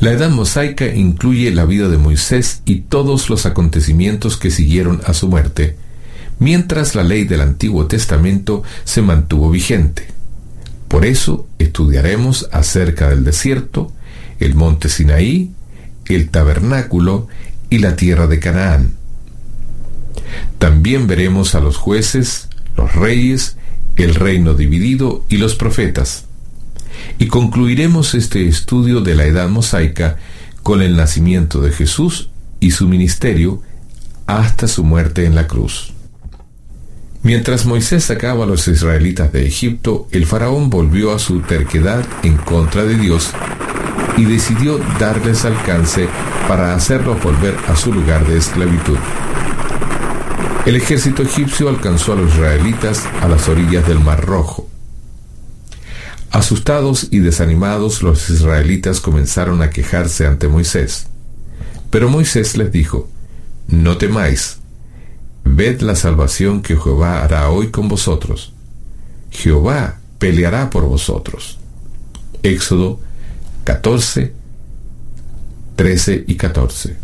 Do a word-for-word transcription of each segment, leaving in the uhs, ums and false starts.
La edad mosaica incluye la vida de Moisés y todos los acontecimientos que siguieron a su muerte, mientras la ley del Antiguo Testamento se mantuvo vigente. Por eso estudiaremos acerca del desierto, el monte Sinaí, el tabernáculo y la tierra de Canaán. También veremos a los jueces, los reyes, el reino dividido y los profetas. Y concluiremos este estudio de la edad mosaica con el nacimiento de Jesús y su ministerio hasta su muerte en la cruz. Mientras Moisés sacaba a los israelitas de Egipto, el faraón volvió a su terquedad en contra de Dios y decidió darles alcance para hacerlos volver a su lugar de esclavitud. El ejército egipcio alcanzó a los israelitas a las orillas del Mar Rojo. Asustados y desanimados, los israelitas comenzaron a quejarse ante Moisés. Pero Moisés les dijo: «No temáis, ved la salvación que Jehová hará hoy con vosotros. Jehová peleará por vosotros». Éxodo catorce, trece y catorce.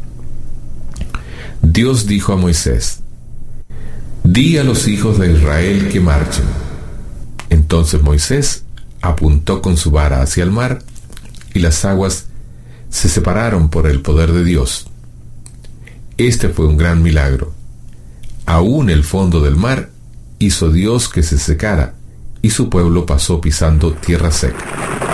Dios dijo a Moisés: «Di a los hijos de Israel que marchen». Entonces Moisés apuntó con su vara hacia el mar, y las aguas se separaron por el poder de Dios. Este fue un gran milagro. Aún el fondo del mar hizo Dios que se secara, y su pueblo pasó pisando tierra seca.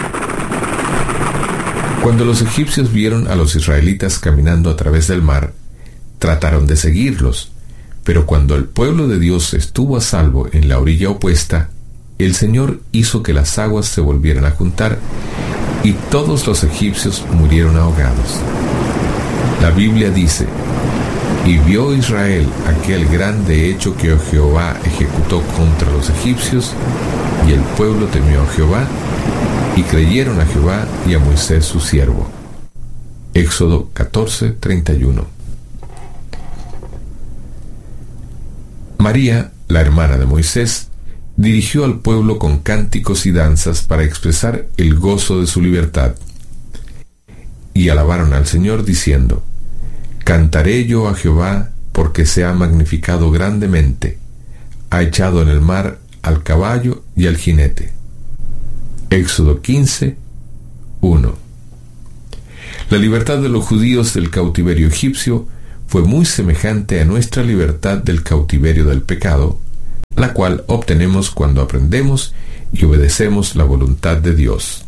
Cuando los egipcios vieron a los israelitas caminando a través del mar, trataron de seguirlos, pero cuando el pueblo de Dios estuvo a salvo en la orilla opuesta, el Señor hizo que las aguas se volvieran a juntar, y todos los egipcios murieron ahogados. La Biblia dice: «Y vio Israel aquel grande hecho que Jehová ejecutó contra los egipcios, y el pueblo temió a Jehová, y creyeron a Jehová y a Moisés su siervo». Éxodo catorce, treinta y uno. María, la hermana de Moisés, dirigió al pueblo con cánticos y danzas para expresar el gozo de su libertad. Y alabaron al Señor diciendo: «Cantaré yo a Jehová, porque se ha magnificado grandemente, ha echado en el mar al caballo y al jinete». Éxodo quince, uno. La libertad de los judíos del cautiverio egipcio fue muy semejante a nuestra libertad del cautiverio del pecado, la cual obtenemos cuando aprendemos y obedecemos la voluntad de Dios.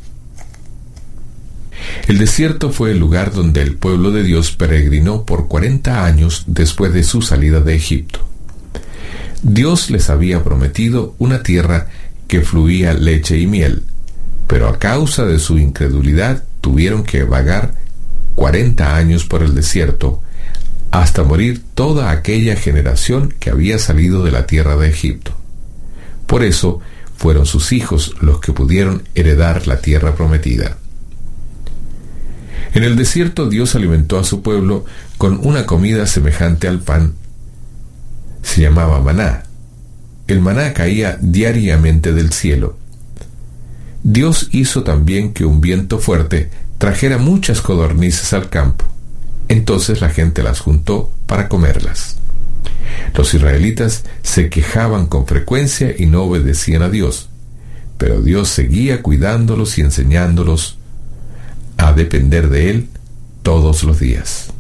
El desierto fue el lugar donde el pueblo de Dios peregrinó por cuarenta años después de su salida de Egipto. Dios les había prometido una tierra que fluía leche y miel, pero a causa de su incredulidad tuvieron que vagar cuarenta años por el desierto, hasta morir toda aquella generación que había salido de la tierra de Egipto. Por eso fueron sus hijos los que pudieron heredar la tierra prometida. En el desierto Dios alimentó a su pueblo con una comida semejante al pan. Se llamaba maná. El maná caía diariamente del cielo. Dios hizo también que un viento fuerte trajera muchas codornices al campo. Entonces la gente las juntó para comerlas. Los israelitas se quejaban con frecuencia y no obedecían a Dios, pero Dios seguía cuidándolos y enseñándolos a depender de Él todos los días.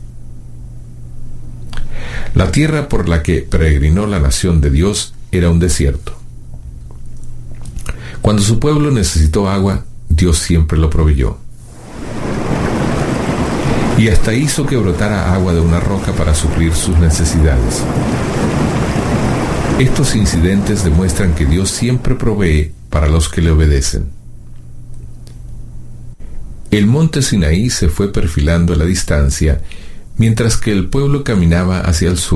La tierra por la que peregrinó la nación de Dios era un desierto. Cuando su pueblo necesitó agua, Dios siempre lo proveyó. Y hasta hizo que brotara agua de una roca para suplir sus necesidades. Estos incidentes demuestran que Dios siempre provee para los que le obedecen. El monte Sinaí se fue perfilando a la distancia, mientras que el pueblo caminaba hacia el sur.